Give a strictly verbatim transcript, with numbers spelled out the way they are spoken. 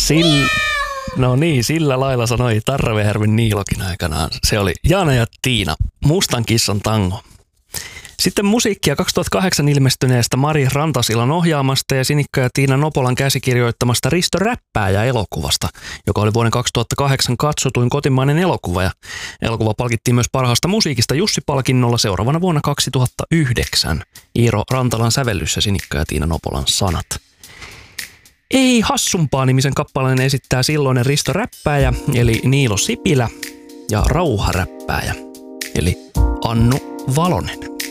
Sillä, no niin, sillä lailla sanoi Tarvejärven Niilokin aikanaan. Se oli Jaana ja Tiina, Mustan kissan tango. Sitten musiikkia kaksituhattakahdeksan ilmestyneestä Mari Rantasilan ohjaamasta ja Sinikka ja Tiina Nopolan käsikirjoittamasta Risto Räppääjä elokuvasta, joka oli vuoden kaksituhattakahdeksan katsotuin kotimainen elokuva. Ja elokuva palkittiin myös parhaasta musiikista Jussi-palkinnolla seuraavana vuonna kaksituhattayhdeksän. Iiro Rantalan sävellys ja Sinikka ja Tiina Nopolan sanat. Ei hassumpaa nimisen kappaleen esittää silloinen Risto Räppääjä, eli Niilo Sipilä, ja Rauha Räppääjä, eli Annu Valonen.